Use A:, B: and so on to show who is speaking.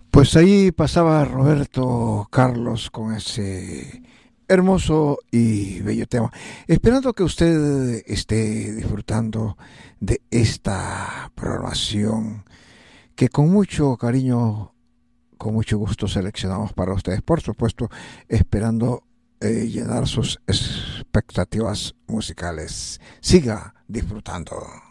A: Pues ahí pasaba Roberto Carlos con ese hermoso y bello tema. Esperando que usted esté disfrutando de esta programación que con mucho cariño, con mucho gusto seleccionamos para ustedes. Por supuesto, esperando llenar sus expectativas musicales. Siga disfrutando.